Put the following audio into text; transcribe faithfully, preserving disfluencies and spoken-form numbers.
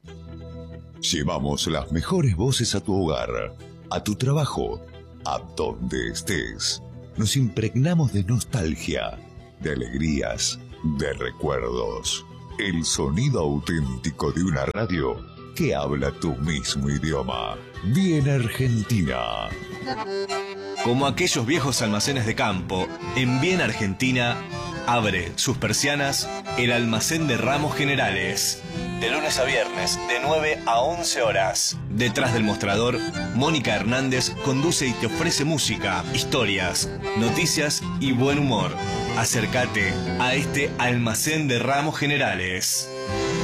Llevamos las mejores voces a tu hogar, a tu trabajo, a donde estés. Nos impregnamos de nostalgia, de alegrías, de recuerdos. El sonido auténtico de una radio que habla tu mismo idioma. Bien Argentina. Como aquellos viejos almacenes de campo, en Bien Argentina abre sus persianas el almacén de ramos generales. De lunes a viernes, de nueve a once horas. Detrás del mostrador, Mónica Hernández conduce y te ofrece música, historias, noticias y buen humor. Acércate a este almacén de ramos generales.